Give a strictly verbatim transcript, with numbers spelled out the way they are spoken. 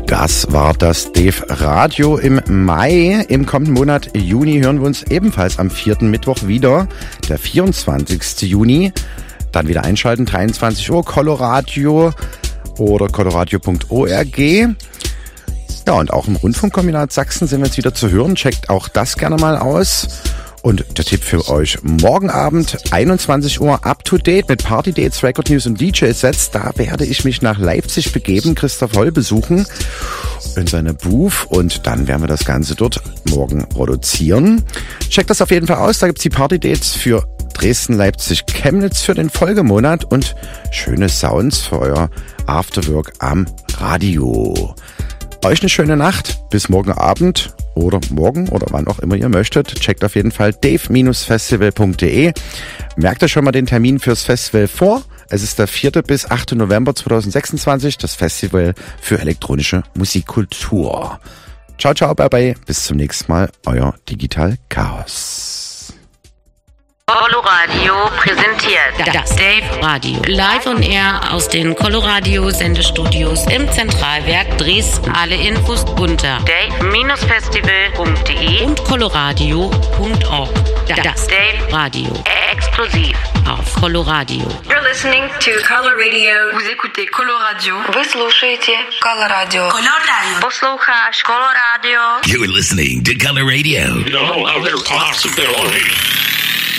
Das war das Dave Radio im Mai. Im kommenden Monat Juni hören wir uns ebenfalls am vierten Mittwoch wieder, der vierundzwanzigsten Juni. Dann wieder einschalten, dreiundzwanzig Uhr, Coloradio oder coloradio punkt org. Ja, und auch im Rundfunkkombinat Sachsen sind wir jetzt wieder zu hören. Checkt auch das gerne mal aus. Und der Tipp für euch, morgen Abend, einundzwanzig Uhr, up to date mit Party Dates, Record News und D J-Sets. Da werde ich mich nach Leipzig begeben, Christoph Holl besuchen in seine Booth und dann werden wir das Ganze dort morgen produzieren. Checkt das auf jeden Fall aus, da gibt's die Party Dates für Dresden, Leipzig, Chemnitz für den Folgemonat und schöne Sounds für euer Afterwork am Radio. Euch eine schöne Nacht, bis morgen Abend oder morgen oder wann auch immer ihr möchtet. Checkt auf jeden Fall dave Festival punkt de. Merkt euch schon mal den Termin fürs Festival vor. Es ist der vierte bis achte November zweitausendsechsundzwanzig, das Festival für elektronische Musikkultur. Ciao, ciao, bye bye, bis zum nächsten Mal, euer Digital Chaos. Coloradio präsentiert das Dave Radio. Live on Air aus den Coloradio Sendestudios im Zentralwerk Dresden. Alle Infos unter dave Festival punkt de und coloradio punkt org. Das Dave Radio. Exklusiv auf Coloradio. You're listening to Coloradio. Vous écoutez Coloradio. Вы слушаете Coloradio. Coloradio. Posloucháš Coloradio. You're listening to Coloradio. No other possibility.